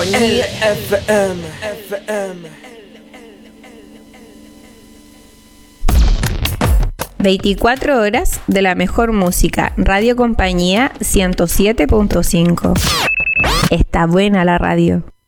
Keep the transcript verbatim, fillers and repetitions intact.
El F M, F M. veinticuatro horas de la mejor música. Radio Compañía ciento siete punto cinco. Está buena la radio.